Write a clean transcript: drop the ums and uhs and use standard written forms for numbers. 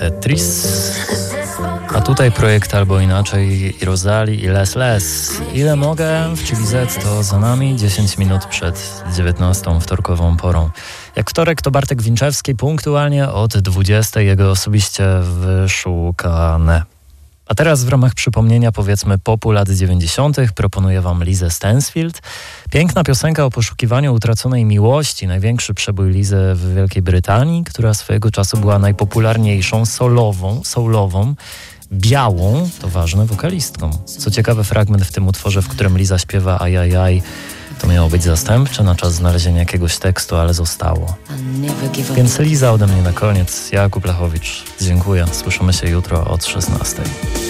Tetris. A tutaj projekt Albo Inaczej i Rozali i Les. Ile mogę? W Chili Z to za nami 10 minut przed 19 wtorkową porą. Jak wtorek to Bartek Winczewski, punktualnie od 20 jego osobiście wyszukane. A teraz w ramach przypomnienia powiedzmy popu lat 90. proponuję wam Lizę Stansfield. Piękna piosenka o poszukiwaniu utraconej miłości, największy przebój Lizy w Wielkiej Brytanii, która swojego czasu była najpopularniejszą soulową, białą, to ważne, wokalistką. Co ciekawe, fragment w tym utworze, w którym Liza śpiewa ajajaj, to miało być zastępcze na czas znalezienia jakiegoś tekstu, ale zostało. Więc Liza ode mnie na koniec. Jakub Lechowicz, dziękuję. Słyszymy się jutro od 16.